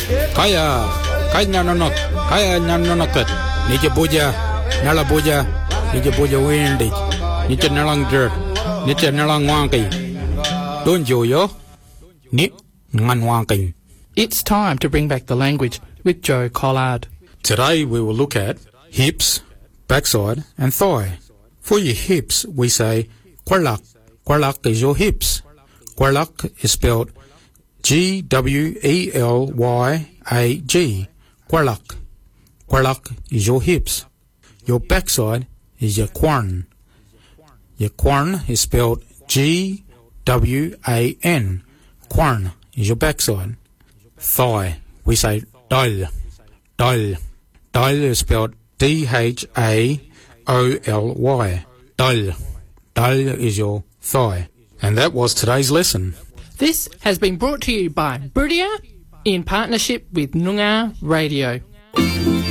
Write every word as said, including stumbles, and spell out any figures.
Kaya, kaya nanonok, kaya nanonokat. Nije buja, nala buja, nije buja windy. Nije nalang dirt, nije nalang wanky. Don't you yo? Ni ngan wanky. It's time to bring back the language with Joe Collard. Today we will look at hips, backside and thigh. For your hips, we say Quarlak. Quarlak is your hips. Quarlak is spelled G W E L Y A G. Quarlak. Quarlak is your hips. Your backside is your quarn. Your quarn is spelled G W A N. Quarn is your backside. Thigh, we say dal. Dal. Dal is spelled D H A O L Y. Dal. Dal is your thigh. And that was today's lesson. This has been brought to you by Boodia in partnership with Noongar Radio.